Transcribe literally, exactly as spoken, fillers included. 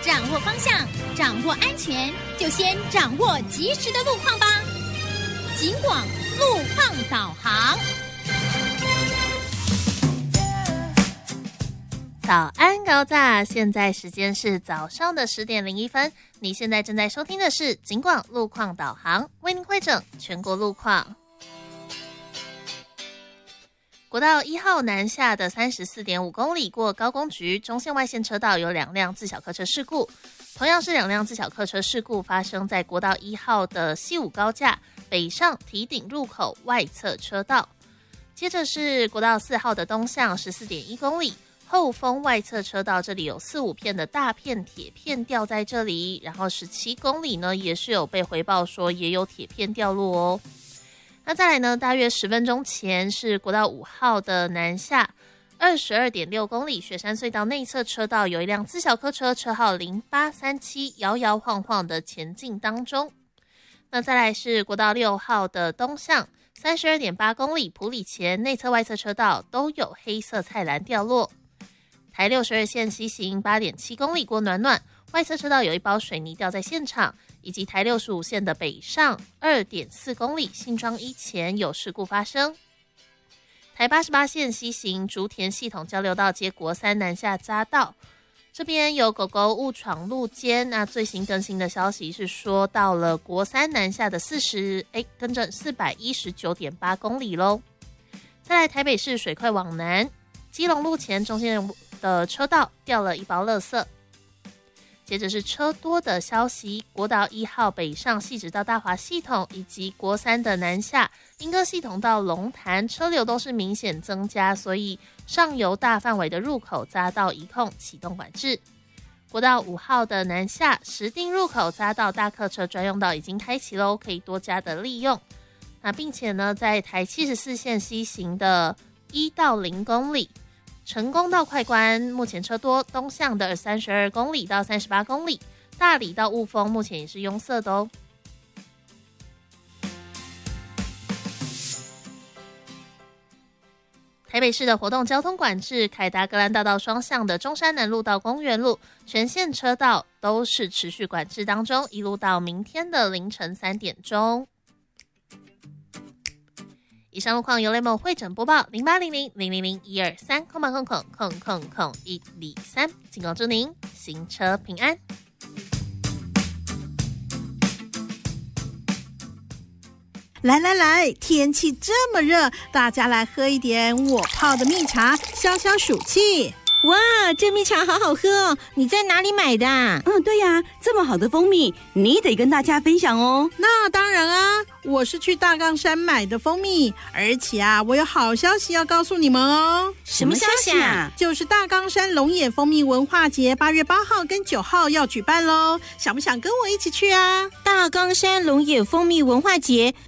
掌握方向，掌握安全，就先掌握及时的路况吧。警广路况导航。 早安高炸，现在时间是早上的十点零一分。你现在正在收听的是警广路况导航，为您汇整全国路况。国道一号南下的 三十四点五公里过高工局中线外线车道有两辆自小客车事故，同样是两辆自小客车事故发生在国道一号的西武高架北上堤顶入口外侧车道。接着是国道四号的东向 十四点一公里后丰外侧车道，这里有四五片的大片铁片掉在这里，然后十七公里呢也是有被回报说也有铁片掉落哦。那再来呢，大约十分钟前是国道五号的南下 二十二点六公里雪山隧道内侧车道有一辆自小客车车号零八三七摇摇晃晃的前进当中。那再来是国道六号的东向 三十二点八公里埔里前内侧外侧车道都有黑色菜篮掉落。台六十二线西行 八点七公里过暖暖外侧车道有一包水泥掉在现场，以及台六十五线的北上 二点四公里新庄一前有事故发生。台八十八线西行竹田系统交流道接国三南下匝道，这边有狗狗误闯路肩，那最新更新的消息是说到了国三南下的四十哎，跟着 四百一十九点八公里咯。再来台北市水快往南基隆路前中线的车道掉了一包垃圾。接着是车多的消息，国道一号北上汐止到大华系统，以及国三的南下莺歌系统到龙潭车流都是明显增加，所以上游大范围的入口匝道一控启动管制。国道五号的南下石碇入口匝道大客车专用道已经开启咯，可以多加的利用。那并且呢，在台七十四线西行的一到零公里成功到快关目前车多，东向的三十二公里到三十八公里大里到雾峰目前也是拥塞的哦。台北市的活动交通管制，凯达格兰大道双向的中山南路到公园路全线车道都是持续管制当中，一路到明天的凌晨三点钟。以上路况由雷蒙会诊播报，零八零零零零零一二三空空空空空空一零三，请恭祝您行车平安。 来来来，天气这么热，大家来喝一点我泡的蜜茶，消消暑气。 哇，这蜜茶好好喝哦！你在哪里买的？ 嗯，对呀，这么好的蜂蜜，你得跟大家分享哦。 那当然啊，我是去大冈山买的蜂蜜，而且啊，我有好消息要告诉你们哦。 什么消息啊？ 就是大冈山龙眼蜂蜜文化节，八月八号跟九号要举办咯，想不想跟我一起去啊？ 大冈山龙眼蜂蜜文化节